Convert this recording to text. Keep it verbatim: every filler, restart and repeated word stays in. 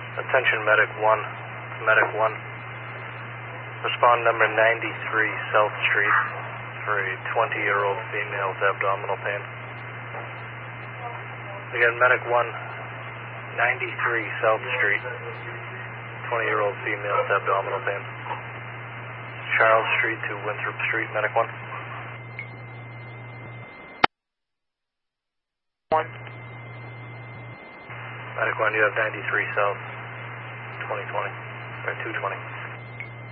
Attention Medic one, Medic one. Respond number ninety-three South Street for a twenty-year-old female with abdominal pain. Again, Medic one, ninety-three South Street, twenty-year-old female with abdominal pain. Charles Street to Winthrop Street, Medic one. One. Medic one, you have ninety-three South, twenty twenty, or two twenty.